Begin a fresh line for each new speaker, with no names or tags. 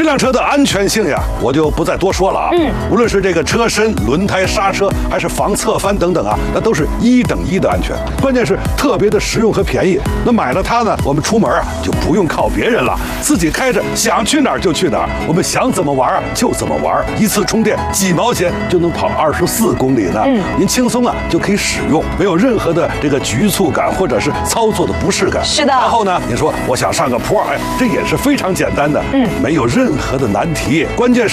辆车的安全性呀，我就不再多说了啊。无论是这个车身、轮胎、刹车，还是防侧翻等等啊，那都是1等1的安全。关键是特别的实用和便宜。那买了它呢，我们出门啊就不用靠别人了，自己开着想去哪儿就去哪儿，我们想怎么玩啊就怎么玩，一次充电几毛钱就能跑24公里呢。您轻松啊就可以使用，没有任何的这个局促感或者是操作的不适感。
是的。
然后呢，你说我想上个坡，哎，这也是非常简单的，没有任何的难题。关键